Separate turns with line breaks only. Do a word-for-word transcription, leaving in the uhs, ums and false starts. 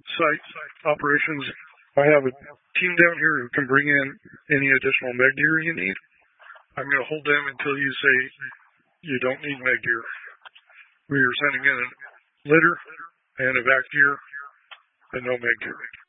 site operations. I have a team down here who can bring in any additional meg gear you need. I'm going to hold them until you say you don't need meg gear. We are sending in a litter and a vac gear and no meg gear.